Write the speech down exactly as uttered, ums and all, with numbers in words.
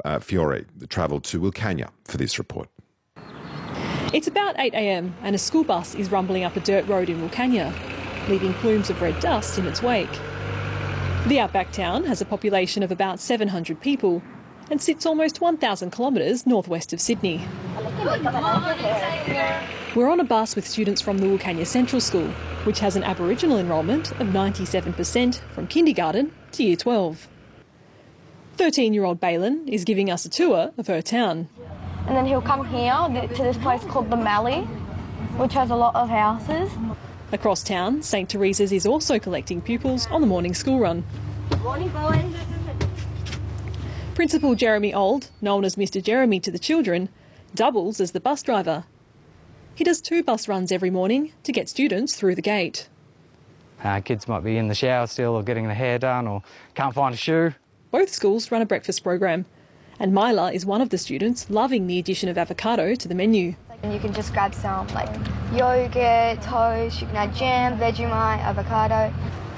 uh, Fiore travelled to Wilcannia for this report. It's about eight a m and a school bus is rumbling up a dirt road in Wilcannia, leaving plumes of red dust in its wake. The outback town has a population of about seven hundred people and sits almost one thousand kilometres northwest of Sydney. We're on a bus with students from the Wilcannia Central School, which has an Aboriginal enrolment of ninety-seven percent from kindergarten to year twelve. thirteen-year-old Balin is giving us a tour of her town. And then he'll come here to this place called the Mallee, which has a lot of houses. Across town, St Teresa's is also collecting pupils on the morning school run. Good morning, boys. Principal Jeremy Old, known as Mister Jeremy to the children, doubles as the bus driver. He does two bus runs every morning to get students through the gate. Uh, kids might be in the shower still or getting their hair done or can't find a shoe. Both schools run a breakfast program, and Myla is one of the students loving the addition of avocado to the menu. And you can just grab some like yogurt, toast, you can add jam, Vegemite, avocado.